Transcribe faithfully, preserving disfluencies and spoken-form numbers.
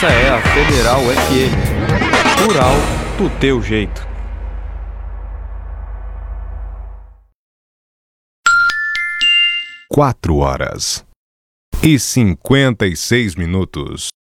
Essa é a Federal F M. Rural do teu jeito. Quatro horas e cinquenta e seis minutos.